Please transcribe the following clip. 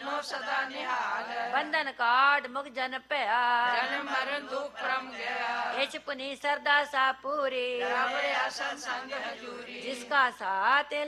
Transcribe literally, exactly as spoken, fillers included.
no सदा निहाल बंधन काट मुख जन पया जन्म मरण दुख क्रम गया एच पुनि सरदा सा पूरी रावण आसन संग हजूरी जिसका साथ